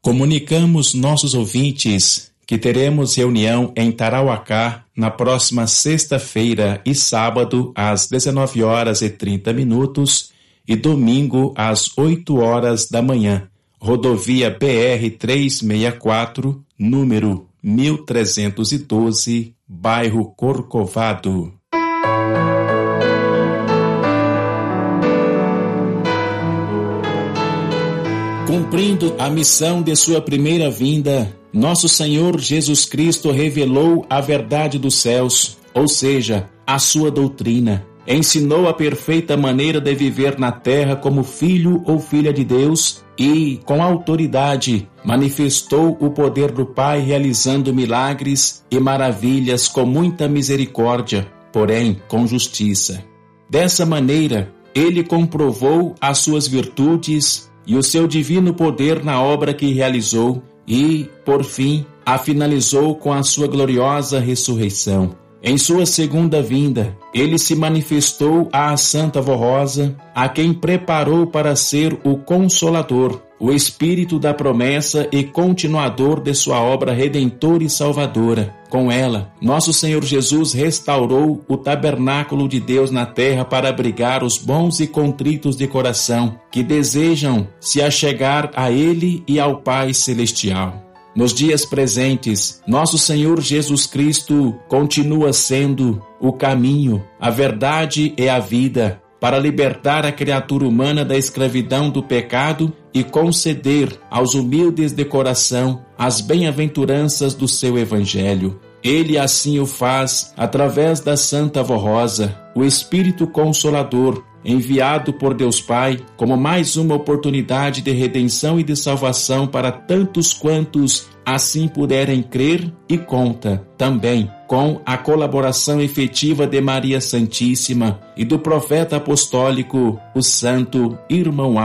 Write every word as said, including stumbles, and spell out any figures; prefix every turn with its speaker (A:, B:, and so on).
A: Comunicamos nossos ouvintes que teremos reunião em Tarauacá na próxima sexta-feira e sábado às dezenove horas e trinta minutos e domingo às oito horas da manhã. Rodovia B R trezentos e sessenta e quatro, número mil trezentos e doze, bairro Corcovado. Cumprindo a missão de sua primeira vinda, nosso Senhor Jesus Cristo revelou a verdade dos céus, ou seja, a sua doutrina. Ensinou a perfeita maneira de viver na terra como filho ou filha de Deus e, com autoridade, manifestou o poder do Pai realizando milagres e maravilhas com muita misericórdia, porém com justiça. Dessa maneira, ele comprovou as suas virtudes e o seu divino poder na obra que realizou e, por fim, a finalizou com a sua gloriosa ressurreição. Em sua segunda vinda, ele se manifestou à Santa Vó Rosa, a quem preparou para ser o Consolador, o Espírito da promessa e continuador de sua obra redentora e salvadora. Com ela, nosso Senhor Jesus restaurou o tabernáculo de Deus na terra para abrigar os bons e contritos de coração, que desejam se achegar a Ele e ao Pai Celestial. Nos dias presentes, nosso Senhor Jesus Cristo continua sendo o caminho, a verdade e a vida, para libertar a criatura humana da escravidão do pecado e conceder aos humildes de coração as bem-aventuranças do seu Evangelho. Ele assim o faz através da Santa Vó Rosa, o Espírito Consolador, enviado por Deus Pai como mais uma oportunidade de redenção e de salvação para tantos quantos assim puderem crer, e conta também com a colaboração efetiva de Maria Santíssima e do profeta apostólico, o Santo Irmão